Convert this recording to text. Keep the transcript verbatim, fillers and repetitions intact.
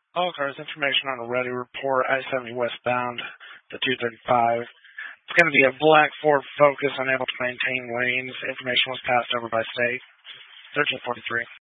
All cars, information on a ready report, I seventy westbound, the two thirty-five. It's going to be a black Ford Focus, unable to maintain lanes. Information was passed over by state. thirteen forty-three.